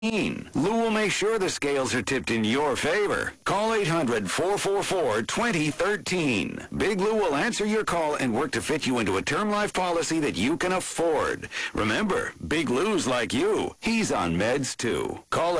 Lou will make sure the scales are tipped in your favor. Call 800-444-2013. Big Lou will answer your call and work to fit you into a term life policy that you can afford. Remember, Big Lou's like you. He's on meds too. Call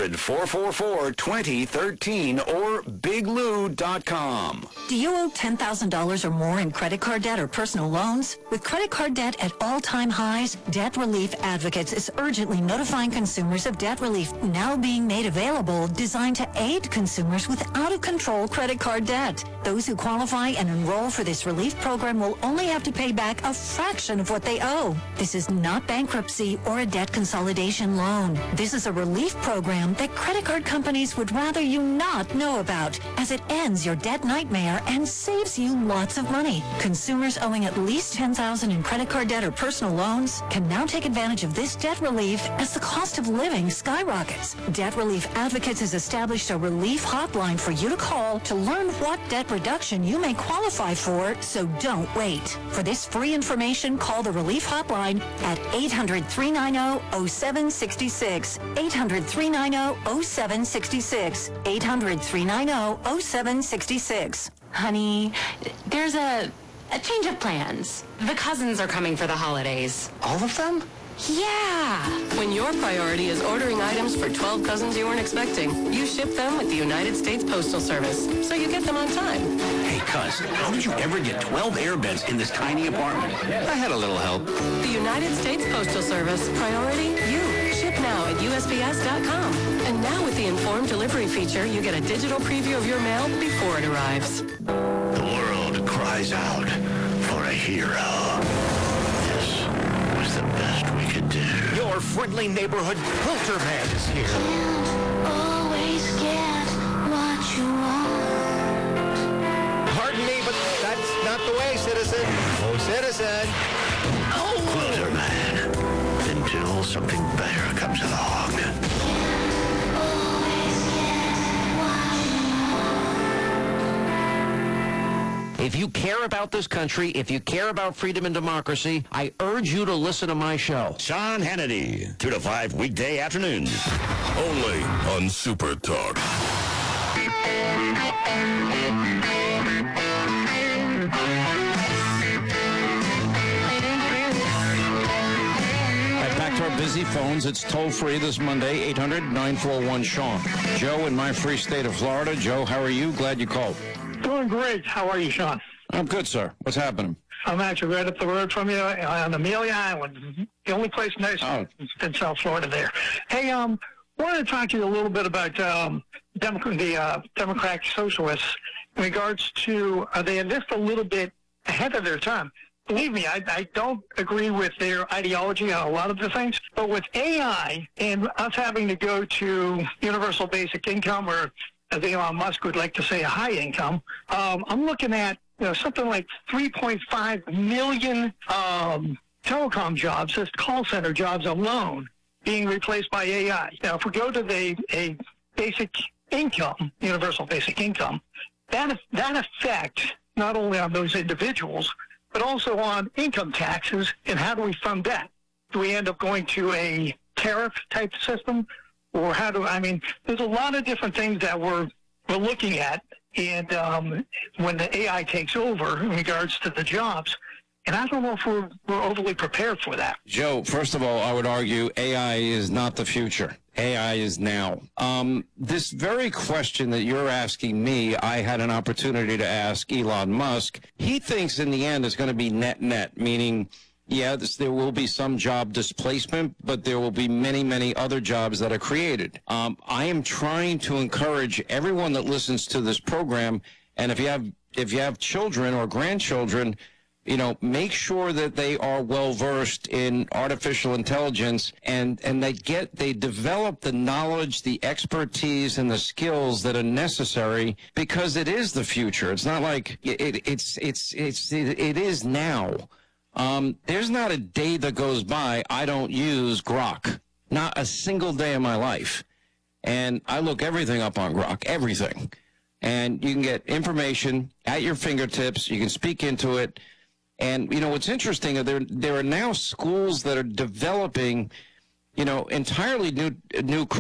800-444-2013 or biglou.com. Do you owe $10,000 or more in credit card debt or personal loans? With credit card debt at all-time highs, Debt Relief Advocates is urgently notifying consumers of debt relief now being made available, designed to aid consumers with out-of-control credit card debt. Those who qualify and enroll for this relief program will only have to pay back a fraction of what they owe. This is not bankruptcy or a debt consolidation loan. This is a relief program that credit card companies would rather you not know about, as it ends your debt nightmare and saves you lots of money. Consumers owing at least $10,000 in credit card debt or personal loans can now take advantage of this debt relief as the cost of living skyrockets. Debt Relief Advocates has established a relief hotline for you to call to learn what debt reduction you may qualify for, so don't wait. For this free information, call the relief hotline at 800-390-0766, 800-390-0766, 800-390-0766. Honey, there's a change of plans. The cousins are coming for the holidays. All of them? Yeah. When your priority is ordering items for 12 cousins you weren't expecting, you ship them with the United States Postal Service, so you get them on time. Hey, cuz, how did you ever get 12 airbeds in this tiny apartment? I had a little help. The United States Postal Service. Priority, you. Ship now at USPS.com. And now with the Informed Delivery feature, you get a digital preview of your mail before it arrives. The world cries out for a hero. This was the best we could do. Your friendly neighborhood quilter man is here. Can't always get what you want. Pardon me, but that's not the way, citizen. Oh, citizen. Oh, quilter man. Until something better comes along. If you care about this country, if you care about freedom and democracy, I urge you to listen to my show. Sean Hannity, 2 to 5 weekday afternoons. Only on Super Talk. Back to our busy phones. It's toll-free this Monday, 800-941-SEAN. Joe in my free state of Florida. Joe, how are you? Glad you called. Doing great. How are you, Sean? I'm good, sir. What's happening? I'm actually right up the road from you on Amelia Island. The only place nice in South Florida there. Hey, wanted to talk to you a little bit about the Democratic Socialists in regards to they are just a little bit ahead of their time. Believe me, I don't agree with their ideology on a lot of the things, but with AI and us having to go to universal basic income, or as Elon Musk would like to say, a high income, I'm looking at something like 3.5 million telecom jobs, just call center jobs alone, being replaced by AI. Now, if we go to a basic income, universal basic income, that effect not only on those individuals, but also on income taxes, and how do we fund that? Do we end up going to a tariff-type system? Or there's a lot of different things that we're looking at, and when the AI takes over in regards to the jobs, and I don't know if we're overly prepared for that. Joe, first of all, I would argue AI is not the future. AI is now. This very question that you're asking me, I had an opportunity to ask Elon Musk. He thinks in the end it's going to be net, meaning, yeah, there will be some job displacement, but there will be many, many other jobs that are created. I am trying to encourage everyone that listens to this program, and if you have children or grandchildren, make sure that they are well-versed in artificial intelligence and they develop the knowledge, the expertise, and the skills that are necessary, because it is the future. It's not like it is now. There's not a day that goes by I don't use Grok. Not a single day of my life. And I look everything up on Grok, everything. And you can get information at your fingertips. You can speak into it. And, what's interesting, there are now schools that are developing entirely new